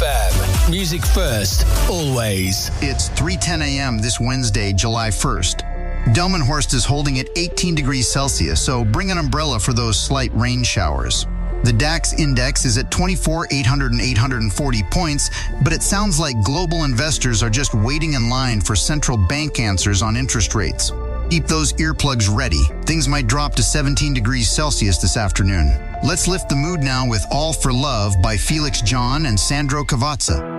FM. Music first, always. It's 3:10 a.m. this Wednesday, July 1st. Delmenhorst is holding at 18 degrees Celsius, so bring an umbrella for those slight rain showers. The DAX index is at 24,840 points, but it sounds like global investors are just waiting in line for central bank answers on interest rates. Keep those earplugs ready. Things might drop to 17 degrees Celsius this afternoon. Let's lift the mood now with All for Love by Felix John and Sandro Cavazza.